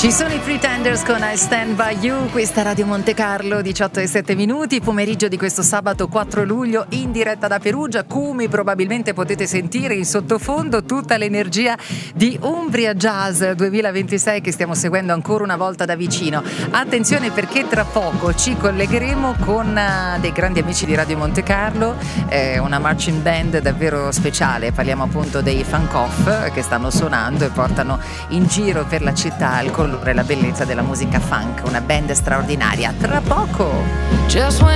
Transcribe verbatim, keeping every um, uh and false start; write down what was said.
Ci sono i Pretenders con I Stand By You, questa Radio Monte Carlo, diciotto e sette minuti, pomeriggio di questo sabato quattro luglio in diretta da Perugia. Come probabilmente potete sentire in sottofondo tutta l'energia di Umbria Jazz duemilaventisei che stiamo seguendo ancora una volta da vicino. Attenzione perché tra poco ci collegheremo con dei grandi amici di Radio Monte Carlo, eh, una marching band davvero speciale. Parliamo appunto dei Funk Off che stanno suonando e portano in giro per la città il colore e la bellezza della musica funk, una band straordinaria. Tra poco.